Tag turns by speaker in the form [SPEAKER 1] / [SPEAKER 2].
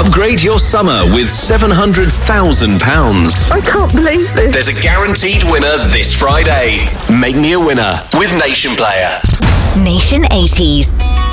[SPEAKER 1] Upgrade your summer with £700,000.
[SPEAKER 2] I can't believe this.
[SPEAKER 1] There's a guaranteed winner this Friday. Make me a winner with Nation Player.
[SPEAKER 3] Nation 80s.